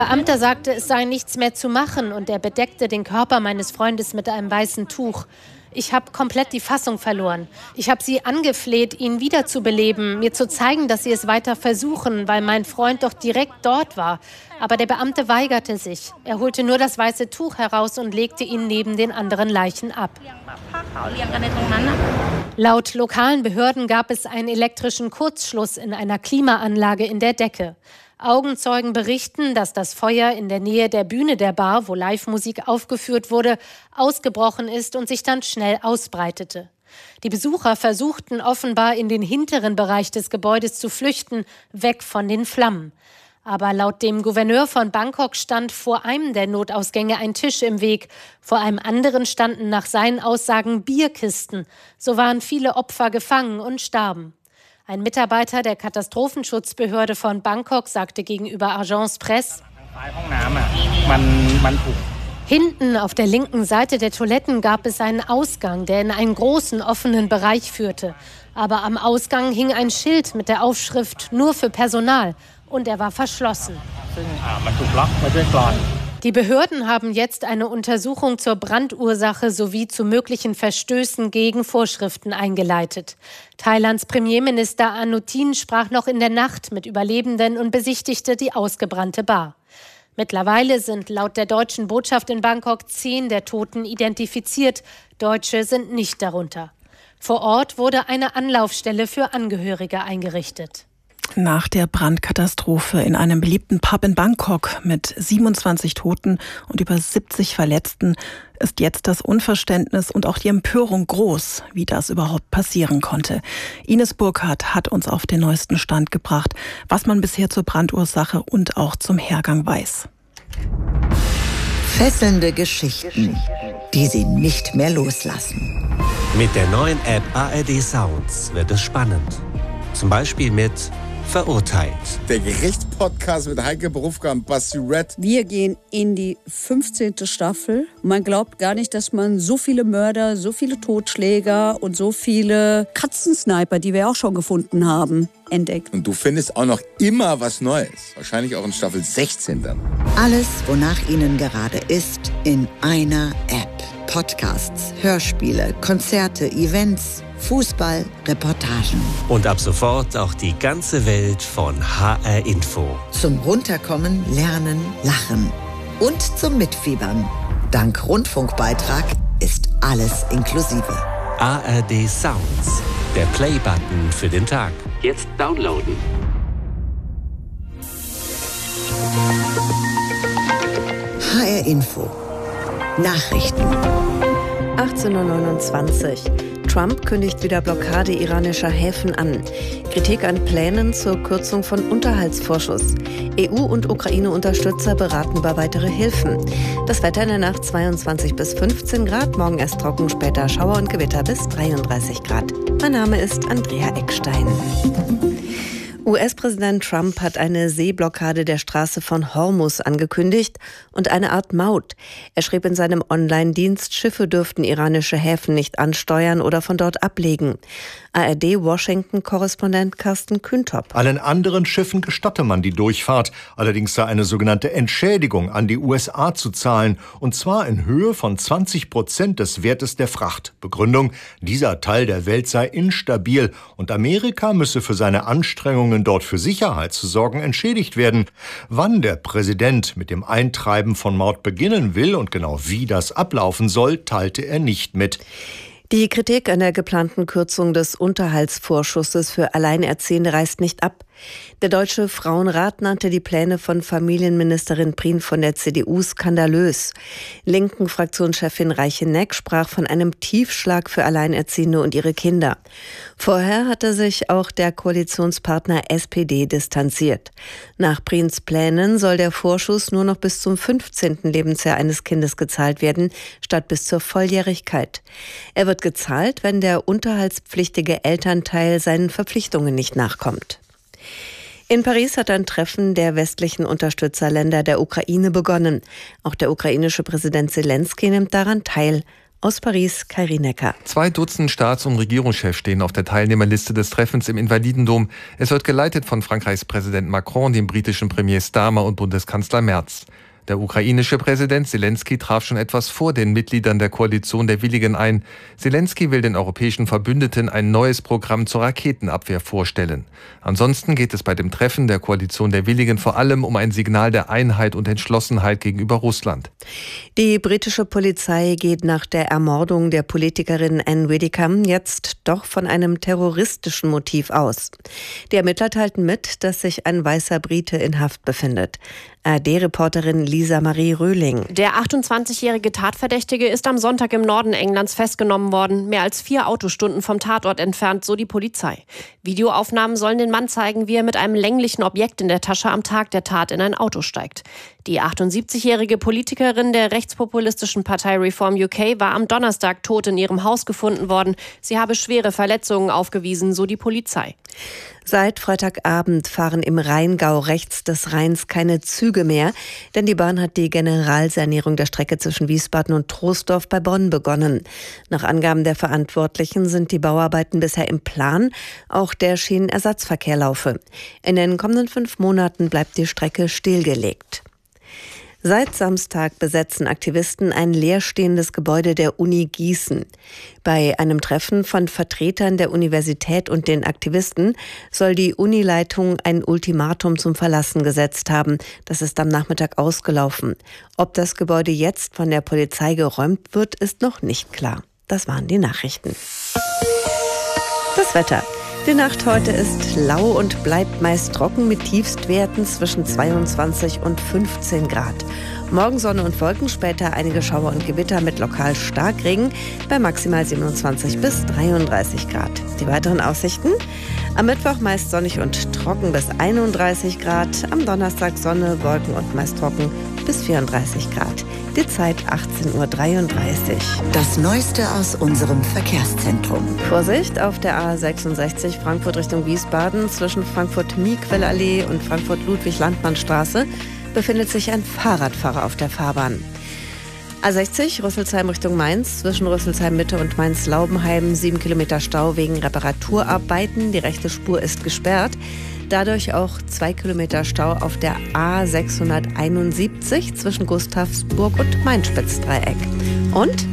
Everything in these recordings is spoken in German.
Der Beamte sagte, es sei nichts mehr zu machen und er bedeckte den Körper meines Freundes mit einem weißen Tuch. Ich habe komplett die Fassung verloren. Ich habe sie angefleht, ihn wiederzubeleben, mir zu zeigen, dass sie es weiter versuchen, weil mein Freund doch direkt dort war. Aber der Beamte weigerte sich. Er holte nur das weiße Tuch heraus und legte ihn neben den anderen Leichen ab. Laut lokalen Behörden gab es einen elektrischen Kurzschluss in einer Klimaanlage in der Decke. Augenzeugen berichten, dass das Feuer in der Nähe der Bühne der Bar, wo Live-Musik aufgeführt wurde, ausgebrochen ist und sich dann schnell ausbreitete. Die Besucher versuchten offenbar in den hinteren Bereich des Gebäudes zu flüchten, weg von den Flammen. Aber laut dem Gouverneur von Bangkok stand vor einem der Notausgänge ein Tisch im Weg. Vor einem anderen standen nach seinen Aussagen Bierkisten. So waren viele Opfer gefangen und starben. Ein Mitarbeiter der Katastrophenschutzbehörde von Bangkok sagte gegenüber Agence Presse: Hinten auf der linken Seite der Toiletten gab es einen Ausgang, der in einen großen offenen Bereich führte. Aber am Ausgang hing ein Schild mit der Aufschrift "Nur für Personal" und er war verschlossen. Die Behörden haben jetzt eine Untersuchung zur Brandursache sowie zu möglichen Verstößen gegen Vorschriften eingeleitet. Thailands Premierminister Anutin sprach noch in der Nacht mit Überlebenden und besichtigte die ausgebrannte Bar. Mittlerweile sind laut der deutschen Botschaft in Bangkok 10 der Toten identifiziert. Deutsche sind nicht darunter. Vor Ort wurde eine Anlaufstelle für Angehörige eingerichtet. Nach der Brandkatastrophe in einem beliebten Pub in Bangkok mit 27 Toten und über 70 Verletzten ist jetzt das Unverständnis und auch die Empörung groß, wie das überhaupt passieren konnte. Ines Burkhardt hat uns auf den neuesten Stand gebracht, was man bisher zur Brandursache und auch zum Hergang weiß. Fesselnde Geschichten, die Sie nicht mehr loslassen. Mit der neuen App ARD Sounds wird es spannend. Zum Beispiel mit Verurteilt. Der Gerichtspodcast mit Heike Berufka und Basti Red. Wir gehen in die 15. Staffel. Man glaubt gar nicht, dass man so viele Mörder, so viele Totschläger und so viele Katzensniper, die wir auch schon gefunden haben, entdeckt. Und du findest auch noch immer was Neues. Wahrscheinlich auch in Staffel 16 dann. Alles, wonach Ihnen gerade ist, in einer App. Podcasts, Hörspiele, Konzerte, Events, Fußball, Reportagen. Und ab sofort auch die ganze Welt von HR Info. Zum Runterkommen, Lernen, Lachen und zum Mitfiebern. Dank Rundfunkbeitrag ist alles inklusive. ARD Sounds, der Play-Button für den Tag. Jetzt downloaden. HR Info. Nachrichten. 18:29 Uhr. Trump kündigt wieder Blockade iranischer Häfen an. Kritik an Plänen zur Kürzung von Unterhaltsvorschuss. EU- und Ukraine-Unterstützer beraten über weitere Hilfen. Das Wetter in der Nacht 22 bis 15 Grad. Morgen erst trocken, später Schauer und Gewitter bis 33 Grad. Mein Name ist Andrea Eckstein. US-Präsident Trump hat eine Seeblockade der Straße von Hormuz angekündigt und eine Art Maut. Er schrieb in seinem Online-Dienst, Schiffe dürften iranische Häfen nicht ansteuern oder von dort ablegen. ARD-Washington-Korrespondent Carsten Kühntop. Allen anderen Schiffen gestatte man die Durchfahrt. Allerdings sei eine sogenannte Entschädigung an die USA zu zahlen. Und zwar in Höhe von 20% des Wertes der Fracht. Begründung: dieser Teil der Welt sei instabil und Amerika müsse für seine Anstrengungen, dort für Sicherheit zu sorgen, entschädigt werden. Wann der Präsident mit dem Eintreiben von Maut beginnen will und genau wie das ablaufen soll, teilte er nicht mit. Die Kritik an der geplanten Kürzung des Unterhaltsvorschusses für Alleinerziehende reißt nicht ab. Der Deutsche Frauenrat nannte die Pläne von Familienministerin Prien von der CDU skandalös. Linken Fraktionschefin Reiche Neck sprach von einem Tiefschlag für Alleinerziehende und ihre Kinder. Vorher hatte sich auch der Koalitionspartner SPD distanziert. Nach Priens Plänen soll der Vorschuss nur noch bis zum 15. Lebensjahr eines Kindes gezahlt werden, statt bis zur Volljährigkeit. Er wird gezahlt, wenn der unterhaltspflichtige Elternteil seinen Verpflichtungen nicht nachkommt. In Paris hat ein Treffen der westlichen Unterstützerländer der Ukraine begonnen. Auch der ukrainische Präsident Selenskyj nimmt daran teil. Aus Paris, Kairi Necker. 2 Dutzend Staats- und Regierungschefs stehen auf der Teilnehmerliste des Treffens im Invalidendom. Es wird geleitet von Frankreichs Präsident Macron, dem britischen Premier Starmer und Bundeskanzler Merz. Der ukrainische Präsident Selenskyj traf schon etwas vor den Mitgliedern der Koalition der Willigen ein. Selenskyj will den europäischen Verbündeten ein neues Programm zur Raketenabwehr vorstellen. Ansonsten geht es bei dem Treffen der Koalition der Willigen vor allem um ein Signal der Einheit und Entschlossenheit gegenüber Russland. Die britische Polizei geht nach der Ermordung der Politikerin Anne Widdecombe jetzt doch von einem terroristischen Motiv aus. Die Ermittler teilten mit, dass sich ein weißer Brite in Haft befindet. ARD-Reporterin Lisa Marie Röhling. Der 28-jährige Tatverdächtige ist am Sonntag im Norden Englands festgenommen worden, mehr als 4 Autostunden vom Tatort entfernt, so die Polizei. Videoaufnahmen sollen den Mann zeigen, wie er mit einem länglichen Objekt in der Tasche am Tag der Tat in ein Auto steigt. Die 78-jährige Politikerin der rechtspopulistischen Partei Reform UK war am Donnerstag tot in ihrem Haus gefunden worden. Sie habe schwere Verletzungen aufgewiesen, so die Polizei. Seit Freitagabend fahren im Rheingau rechts des Rheins keine Züge mehr, denn die Bahn hat die Generalsanierung der Strecke zwischen Wiesbaden und Troisdorf bei Bonn begonnen. Nach Angaben der Verantwortlichen sind die Bauarbeiten bisher im Plan, auch der Schienenersatzverkehr laufe. In den kommenden 5 Monaten bleibt die Strecke stillgelegt. Seit Samstag besetzen Aktivisten ein leerstehendes Gebäude der Uni Gießen. Bei einem Treffen von Vertretern der Universität und den Aktivisten soll die Unileitung ein Ultimatum zum Verlassen gesetzt haben. Das ist am Nachmittag ausgelaufen. Ob das Gebäude jetzt von der Polizei geräumt wird, ist noch nicht klar. Das waren die Nachrichten. Das Wetter. Die Nacht heute ist lau und bleibt meist trocken mit Tiefstwerten zwischen 22 und 15 Grad. Morgen Sonne und Wolken, später einige Schauer und Gewitter mit lokal Starkregen bei maximal 27 bis 33 Grad. Die weiteren Aussichten? Am Mittwoch meist sonnig und trocken bis 31 Grad. Am Donnerstag Sonne, Wolken und meist trocken bis 34 Grad. Die Zeit 18:33 Uhr. Das Neueste aus unserem Verkehrszentrum. Vorsicht auf der A66 Frankfurt Richtung Wiesbaden zwischen Frankfurt-Miequellallee und Frankfurt-Ludwig-Landmann-Straße befindet sich ein Fahrradfahrer auf der Fahrbahn. A60 Rüsselsheim Richtung Mainz zwischen Rüsselsheim Mitte und Mainz-Laubenheim 7 Kilometer Stau wegen Reparaturarbeiten. Die rechte Spur ist gesperrt. Dadurch auch 2 Kilometer Stau auf der A671 zwischen Gustavsburg und Main-Spitz-Dreieck. Und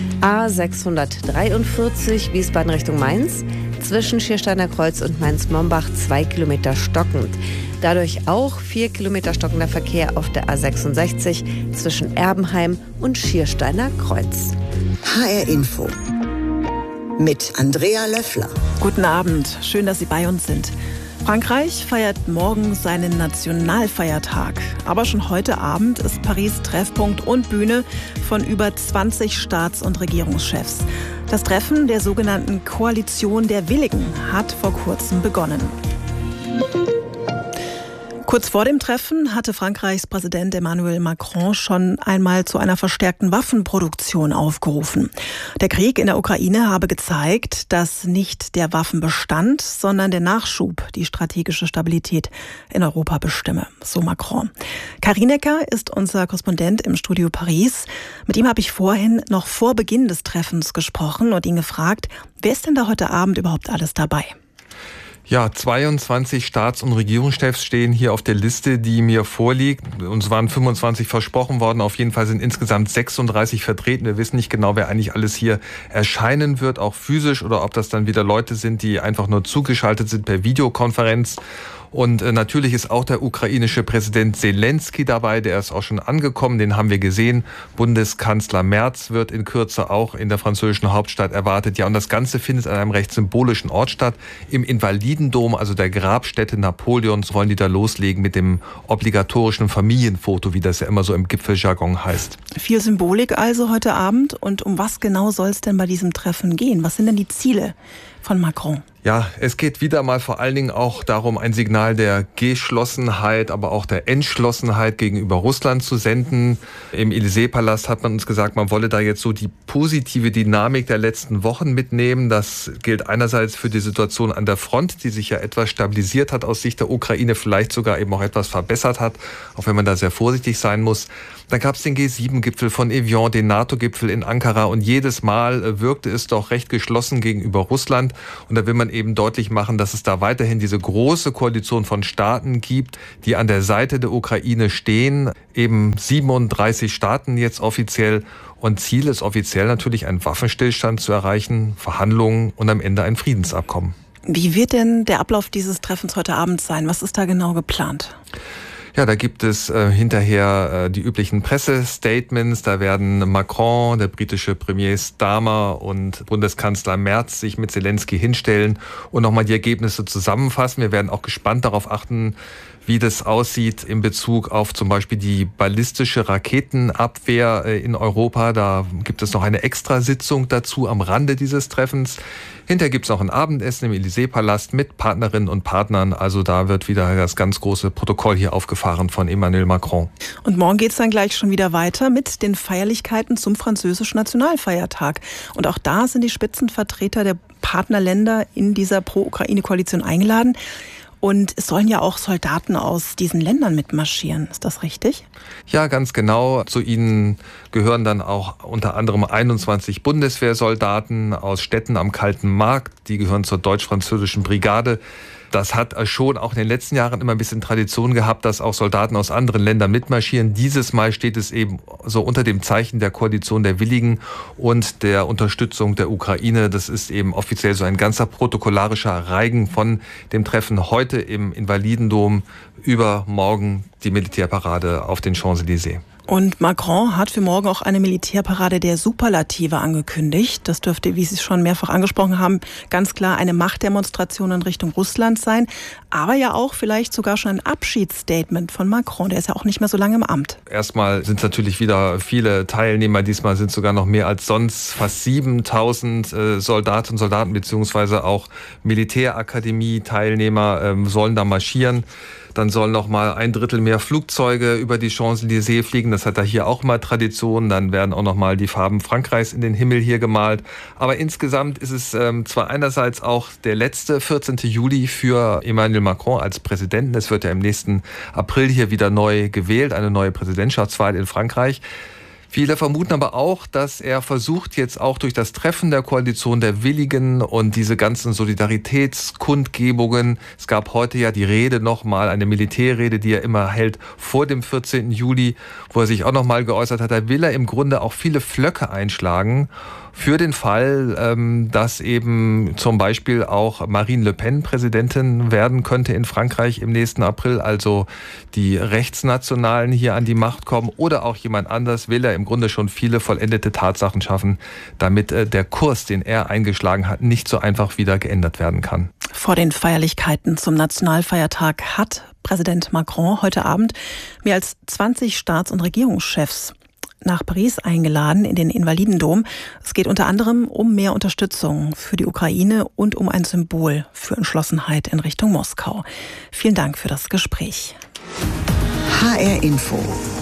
A643 Wiesbaden Richtung Mainz zwischen Schiersteiner Kreuz und Mainz-Mombach 2 Kilometer stockend. Dadurch auch 4 Kilometer stockender Verkehr auf der A66 zwischen Erbenheim und Schiersteiner Kreuz. HR Info mit Andrea Löffler. Guten Abend, schön, dass Sie bei uns sind. Frankreich feiert morgen seinen Nationalfeiertag. Aber schon heute Abend ist Paris Treffpunkt und Bühne von über 20 Staats- und Regierungschefs. Das Treffen der sogenannten Koalition der Willigen hat vor kurzem begonnen. Kurz vor dem Treffen hatte Frankreichs Präsident Emmanuel Macron schon einmal zu einer verstärkten Waffenproduktion aufgerufen. Der Krieg in der Ukraine habe gezeigt, dass nicht der Waffenbestand, sondern der Nachschub die strategische Stabilität in Europa bestimme, so Macron. Kairi Necker ist unser Korrespondent im Studio Paris. Mit ihm habe ich vorhin noch vor Beginn des Treffens gesprochen und ihn gefragt, wer ist denn da heute Abend überhaupt alles dabei? Ja, 22 Staats- und Regierungschefs stehen hier auf der Liste, die mir vorliegt. Uns waren 25 versprochen worden. Auf jeden Fall sind insgesamt 36 vertreten. Wir wissen nicht genau, wer eigentlich alles hier erscheinen wird, auch physisch, oder ob das dann wieder Leute sind, die einfach nur zugeschaltet sind per Videokonferenz. Und natürlich ist auch der ukrainische Präsident Selenskyj dabei, der ist auch schon angekommen, den haben wir gesehen. Bundeskanzler Merz wird in Kürze auch in der französischen Hauptstadt erwartet. Ja, und das Ganze findet an einem recht symbolischen Ort statt, im Invalidendom, also der Grabstätte Napoleons, wollen die da loslegen mit dem obligatorischen Familienfoto, wie das ja immer so im Gipfeljargon heißt. Viel Symbolik also heute Abend. Und um was genau soll es denn bei diesem Treffen gehen? Was sind denn die Ziele? von Macron? Ja, es geht wieder mal vor allen Dingen auch darum, ein Signal der Geschlossenheit, aber auch der Entschlossenheit gegenüber Russland zu senden. Im Élysée-Palast hat man uns gesagt, man wolle da jetzt so die positive Dynamik der letzten Wochen mitnehmen. Das gilt einerseits für die Situation an der Front, die sich ja etwas stabilisiert hat aus Sicht der Ukraine, vielleicht sogar eben auch etwas verbessert hat, auch wenn man da sehr vorsichtig sein muss. Dann gab es den G7-Gipfel von Evian, den NATO-Gipfel in Ankara und jedes Mal wirkte es doch recht geschlossen gegenüber Russland. Und da will man eben deutlich machen, dass es da weiterhin diese große Koalition von Staaten gibt, die an der Seite der Ukraine stehen. Eben 37 Staaten jetzt offiziell. Und Ziel ist offiziell natürlich, einen Waffenstillstand zu erreichen, Verhandlungen und am Ende ein Friedensabkommen. Wie wird denn der Ablauf dieses Treffens heute Abend sein? Was ist da genau geplant? Ja, da gibt es hinterher die üblichen Pressestatements. Da werden Macron, der britische Premier Starmer und Bundeskanzler Merz sich mit Zelensky hinstellen und nochmal die Ergebnisse zusammenfassen. Wir werden auch gespannt darauf achten, wie das aussieht in Bezug auf zum Beispiel die ballistische Raketenabwehr in Europa. Da gibt es noch eine Extrasitzung dazu am Rande dieses Treffens. Hinterher gibt es noch ein Abendessen im Élysée-Palast mit Partnerinnen und Partnern. Also da wird wieder das ganz große Protokoll hier aufgefahren von Emmanuel Macron. Und morgen geht es dann gleich schon wieder weiter mit den Feierlichkeiten zum französischen Nationalfeiertag. Und auch da sind die Spitzenvertreter der Partnerländer in dieser Pro-Ukraine-Koalition eingeladen. Und es sollen ja auch Soldaten aus diesen Ländern mitmarschieren. Ist das richtig? Ja, ganz genau. Zu ihnen gehören dann auch unter anderem 21 Bundeswehrsoldaten aus Städten am Kalten Markt. Die gehören zur deutsch-französischen Brigade. Das hat schon auch in den letzten Jahren immer ein bisschen Tradition gehabt, dass auch Soldaten aus anderen Ländern mitmarschieren. Dieses Mal steht es eben so unter dem Zeichen der Koalition der Willigen und der Unterstützung der Ukraine. Das ist eben offiziell so ein ganzer protokollarischer Reigen von dem Treffen heute im Invalidendom, übermorgen die Militärparade auf den Champs-Élysées. Und Macron hat für morgen auch eine Militärparade der Superlative angekündigt. Das dürfte, wie Sie es schon mehrfach angesprochen haben, ganz klar eine Machtdemonstration in Richtung Russland sein. Aber ja auch vielleicht sogar schon ein Abschiedsstatement von Macron. Der ist ja auch nicht mehr so lange im Amt. Erstmal sind es natürlich wieder viele Teilnehmer. Diesmal sind es sogar noch mehr als sonst. Fast 7.000 Soldatinnen und Soldaten beziehungsweise auch Militärakademie-Teilnehmer sollen da marschieren. Dann sollen noch mal 1/3 mehr Flugzeuge über die Champs-Élysées fliegen. Das hat da hier auch mal Tradition. Dann werden auch noch mal die Farben Frankreichs in den Himmel hier gemalt. Aber insgesamt ist es zwar einerseits auch der letzte 14. Juli für Emmanuel Macron als Präsidenten. Es wird ja im nächsten April hier wieder neu gewählt, eine neue Präsidentschaftswahl in Frankreich. Viele vermuten aber auch, dass er versucht, jetzt auch durch das Treffen der Koalition der Willigen und diese ganzen Solidaritätskundgebungen, es gab heute ja die Rede nochmal, eine Militärrede, die er immer hält vor dem 14. Juli, wo er sich auch nochmal geäußert hat, da will er im Grunde auch viele Pflöcke einschlagen für den Fall, dass eben zum Beispiel auch Marine Le Pen Präsidentin werden könnte in Frankreich im nächsten April, also die Rechtsnationalen hier an die Macht kommen oder auch jemand anders, will er im Grunde schon viele vollendete Tatsachen schaffen, damit der Kurs, den er eingeschlagen hat, nicht so einfach wieder geändert werden kann. Vor den Feierlichkeiten zum Nationalfeiertag hat Präsident Macron heute Abend mehr als 20 Staats- und Regierungschefs nach Paris eingeladen in den Invalidendom. Es geht unter anderem um mehr Unterstützung für die Ukraine und um ein Symbol für Entschlossenheit in Richtung Moskau. Vielen Dank für das Gespräch. HR Info.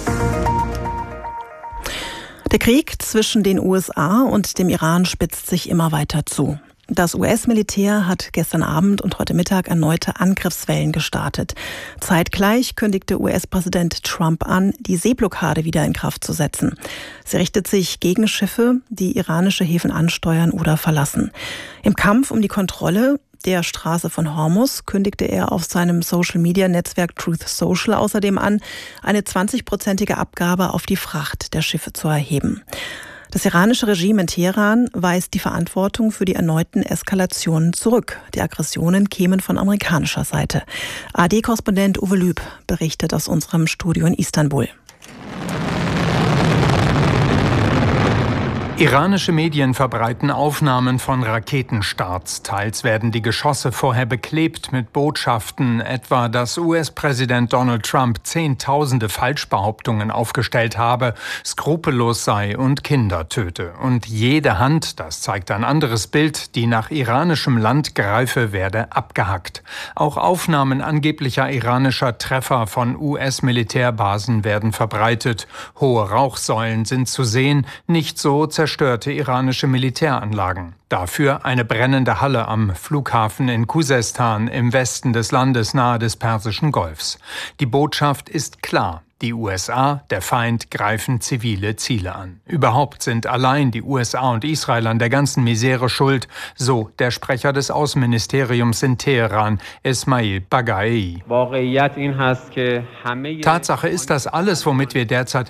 Der Krieg zwischen den USA und dem Iran spitzt sich immer weiter zu. Das US-Militär hat gestern Abend und heute Mittag erneute Angriffswellen gestartet. Zeitgleich kündigte US-Präsident Trump an, die Seeblockade wieder in Kraft zu setzen. Sie richtet sich gegen Schiffe, die iranische Häfen ansteuern oder verlassen. Im Kampf um die Kontrolle der Straße von Hormuz kündigte er auf seinem Social-Media-Netzwerk Truth Social außerdem an, eine 20-prozentige Abgabe auf die Fracht der Schiffe zu erheben. Das iranische Regime in Teheran weist die Verantwortung für die erneuten Eskalationen zurück. Die Aggressionen kämen von amerikanischer Seite. ARD-Korrespondent Uwe Lüb berichtet aus unserem Studio in Istanbul. Iranische Medien verbreiten Aufnahmen von Raketenstarts. Teils werden die Geschosse vorher beklebt mit Botschaften, etwa dass US-Präsident Donald Trump Zehntausende Falschbehauptungen aufgestellt habe, skrupellos sei und Kinder töte. Und jede Hand, das zeigt ein anderes Bild, die nach iranischem Land greife, werde abgehackt. Auch Aufnahmen angeblicher iranischer Treffer von US-Militärbasen werden verbreitet. Hohe Rauchsäulen sind zu sehen, nicht so zerstörte iranische Militäranlagen. Dafür eine brennende Halle am Flughafen in Khuzestan im Westen des Landes nahe des Persischen Golfs. Die Botschaft ist klar. Die USA, der Feind, greifen zivile Ziele an. Überhaupt sind allein die USA und Israel an der ganzen Misere schuld, so der Sprecher des Außenministeriums in Teheran, Esmail Baghai. Tatsache ist, dass alles, womit wir derzeit